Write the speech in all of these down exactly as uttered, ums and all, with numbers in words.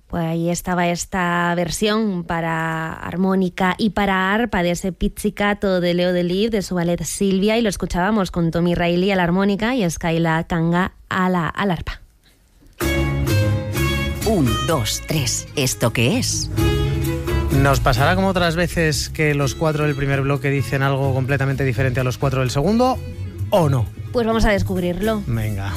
Pues ahí estaba esta versión para armónica y para arpa de ese pizzicato de Leo Delibes, de su ballet Silvia, y lo escuchábamos con Tommy Reilly a la armónica y Skyla Kanga a la, a la arpa. Un, dos, tres. ¿Esto qué es? ¿Nos pasará como otras veces que los cuatro del primer bloque dicen algo completamente diferente a los cuatro del segundo o no? Pues vamos a descubrirlo. Venga.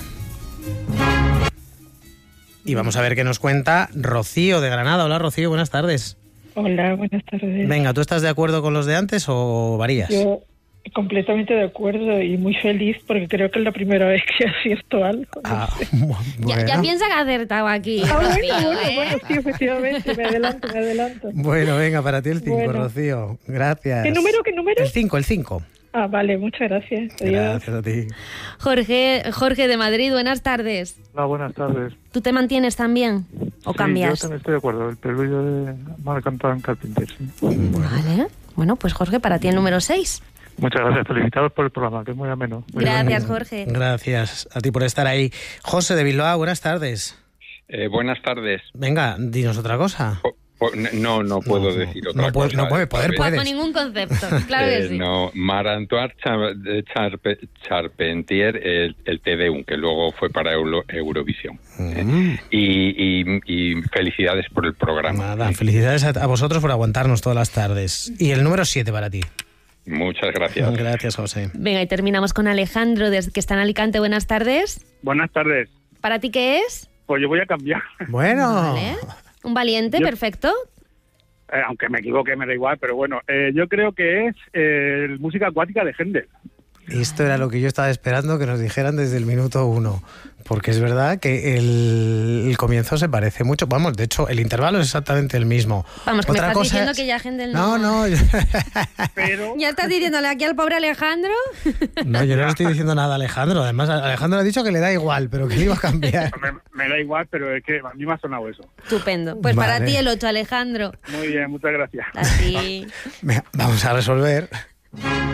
Y vamos a ver qué nos cuenta Rocío de Granada. Hola, Rocío, buenas tardes. Hola, buenas tardes. Venga, ¿tú estás de acuerdo con los de antes o varías? Yo completamente de acuerdo y muy feliz porque creo que es la primera vez que acierto algo. No Ah, sé. bueno. Ya, ya piensa que ha acertado aquí. Ah, bueno, Rocío, bueno, ¿eh? bueno, sí, efectivamente, me adelanto, me adelanto. Bueno, venga, para ti el cinco, Bueno. Rocío. Gracias. ¿Qué número, qué número? El cinco, el cinco. Ah, vale, muchas gracias. Adiós. Gracias a ti. Jorge, Jorge de Madrid, buenas tardes. Hola, buenas tardes. ¿Tú te mantienes también o Sí, cambias? yo también estoy de acuerdo. El preludio de Marc Antoine Carpentier, sí. Vale. Bueno, pues Jorge, para ti el número seis. Muchas gracias. Felicitados por el programa, que es muy ameno. Muy Gracias, ameno. Jorge. Gracias a ti por estar ahí. José de Bilbao, buenas tardes. Eh, buenas tardes. Venga, dinos otra cosa. O- o- no, no puedo No, decir no, otra no puede- cosa. no puede, poder, ¿sabes? puede. Bajo ningún concepto, claro que Eh, sí. No, Marc-Antoine Char- de Charpe- Charpentier, el, el Te Deum, que luego fue para Euro- Eurovisión. Mm. Y, y- y felicidades por el programa. Nada, felicidades a, a vosotros por aguantarnos todas las tardes. Y el número siete para ti. Muchas gracias. Gracias, José. Venga, y terminamos con Alejandro, desde que está en Alicante. Buenas tardes. Buenas tardes. ¿Para ti qué es? Pues yo voy a cambiar. Bueno. Vale. Un valiente, Yo- perfecto. Eh, aunque me equivoque, me da igual, pero bueno, eh, yo creo que es eh, música acuática de Händel. Esto era lo que yo estaba esperando que nos dijeran desde el minuto uno. Porque es verdad que el, el comienzo se parece mucho. Vamos, de hecho, el intervalo es exactamente el mismo. Vamos, que Otra me estás cosa diciendo es- que ya Händel No, no... no. Pero ¿Ya estás diciéndole aquí al pobre Alejandro? No, yo no le estoy diciendo nada a Alejandro. Además, Alejandro ha dicho que le da igual, pero que le iba a cambiar. me, me da igual, pero es que a mí me ha sonado eso. Estupendo. Pues para Vale. ti el ocho, Alejandro. Muy bien, muchas gracias. Así. Venga, vamos a resolver.